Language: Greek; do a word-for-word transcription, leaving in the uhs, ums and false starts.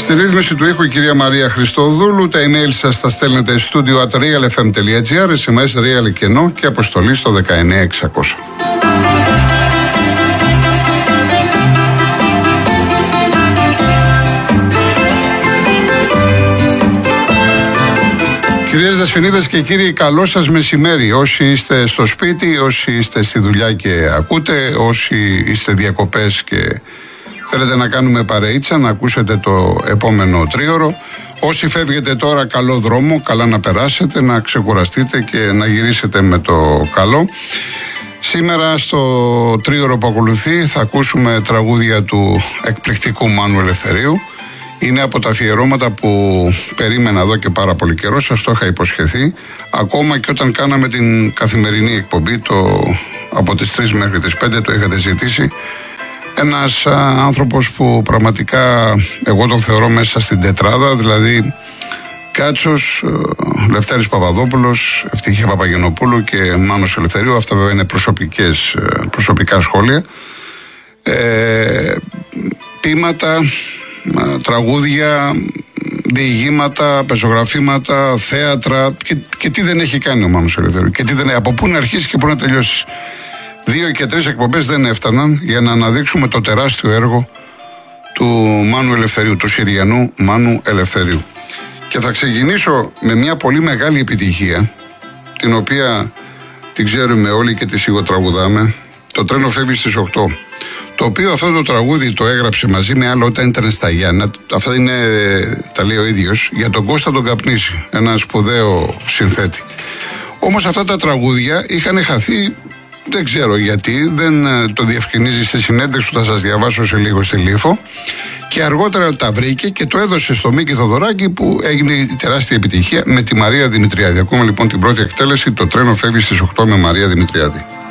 Στη ρύθμιση του ήχου η κυρία Μαρία Χριστοδούλου. Τα email σας τα στέλνετε studio at realfm.gr, ες εμ ες real κενό και αποστολή στο δεκαεννιά εξακόσια. Κυρίες Δεσποινίδες και κύριοι, καλό σας μεσημέρι. Όσοι είστε στο σπίτι, όσοι είστε στη δουλειά και ακούτε, όσοι είστε διακοπές και θέλετε να κάνουμε παρεΐτσα, να ακούσετε το επόμενο τρίωρο. Όσοι φεύγετε τώρα, καλό δρόμο, καλά να περάσετε, να ξεκουραστείτε και να γυρίσετε με το καλό. Σήμερα στο τρίωρο που ακολουθεί θα ακούσουμε τραγούδια του εκπληκτικού Μάνου Ελευθερίου. Είναι από τα αφιερώματα που περίμενα εδώ και πάρα πολύ καιρό, σας το είχα υποσχεθεί. Ακόμα και όταν κάναμε την καθημερινή εκπομπή, το, από τις τρεις μέχρι τις πέντε, το είχατε ζητήσει. Ένας α, άνθρωπος που πραγματικά εγώ τον θεωρώ μέσα στην τετράδα, δηλαδή Κάτσος, Λευτέρης Παπαδόπουλος, Ευτυχία Παπαγενοπούλου και Μάνος Ελευθερίου. Αυτά βέβαια είναι προσωπικές, προσωπικά σχόλια. Ε, ποίηματα, τραγούδια, διηγήματα, πεζογραφήματα, θέατρα και, και τι δεν έχει κάνει ο Μάνος Ελευθερίου και τι δεν, από πού να αρχίσει και πού να τελειώσει. Δύο και τρεις εκπομπές δεν έφταναν για να αναδείξουμε το τεράστιο έργο του Μάνου Ελευθερίου, του Συριανού Μάνου Ελευθερίου. Και θα ξεκινήσω με μια πολύ μεγάλη επιτυχία, την οποία την ξέρουμε όλοι και τη σιγοτραγουδάμε. Το τρένο φεύγει στις οκτώ. Το οποίο αυτό το τραγούδι το έγραψε μαζί με άλλο όταν ήταν στα Γιάννα. Αυτά είναι, τα λέει ο ίδιος, για τον Κώστα τον Καπνίση, ένα σπουδαίο συνθέτη. Όμως αυτά τα τραγούδια είχαν χαθεί, δεν ξέρω γιατί, δεν το διευκρινίζει στη συνέντευξη που θα σας διαβάσω σε λίγο στη Λίφο. Και αργότερα τα βρήκε και το έδωσε στο Μίκη Θοδωράκη, που έγινε η τεράστια επιτυχία με τη Μαρία Δημητριάδη. Ακούμε λοιπόν την πρώτη εκτέλεση, το τρένο φεύγει στις οκτώ με Μαρία Δημητριάδη.